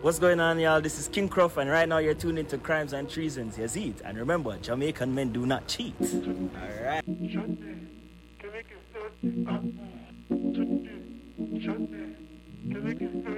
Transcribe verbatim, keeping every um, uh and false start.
What's going on, y'all? This is King Croft, and right now you're tuned into Crimes and Treasons. Yazid. And remember, Jamaican men do not cheat. Alright.